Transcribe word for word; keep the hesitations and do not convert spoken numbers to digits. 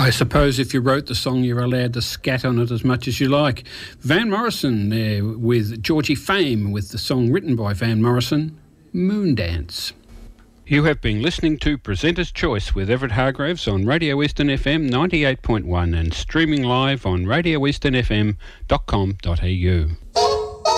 I suppose if you wrote the song, you're allowed to scat on it as much as you like. Van Morrison there with Georgie Fame with the song written by Van Morrison, Moondance. You have been listening to Presenter's Choice with Everett Hargraves on Radio Eastern F M ninety-eight point one and streaming live on radio eastern f m dot com dot a u.